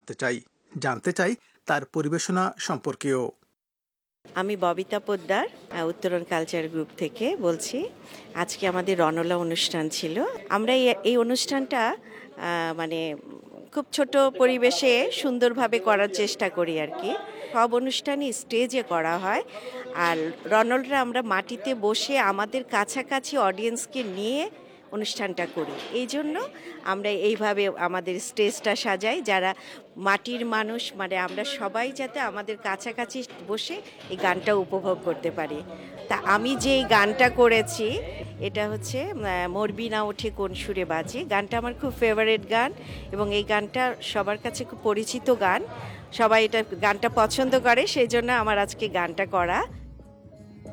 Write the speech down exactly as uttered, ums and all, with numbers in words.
করতে চাই, জানতে চাই তার পরিবেশনা সম্পর্কেও। আমি ববিতা পোদ্দার, উত্তরণ কালচার গ্রুপ থেকে বলছি। আজকে আমাদের রণলা অনুষ্ঠান ছিল। আমরা এই এই অনুষ্ঠানটা আহ, মানে খুব ছোট পরিবেশে সুন্দরভাবে করার চেষ্টা করি আর কি। সব অনুষ্ঠানই স্টেজে করা হয়, আর রণলরা আমরা মাটিতে বসে আমাদের কাছাকাছি অডিয়েন্সকে নিয়ে অনুষ্ঠানটা করি। এই জন্য আমরা এইভাবে আমাদের স্টেজটা সাজাই, যারা মাটির মানুষ, মানে আমরা সবাই যাতে আমাদের কাছাকাছি বসে এই গানটা উপভোগ করতে পারি। তা আমি যে এই গানটা করেছি এটা হচ্ছে মরবি না ওঠে কোন সুরে বাজে। গানটা আমার খুব ফেভারিট গান এবং এই গানটা সবার কাছে খুব পরিচিত গান। সবাই এটা গানটা পছন্দ করে, সেই জন্য আমার আজকে গানটা করা।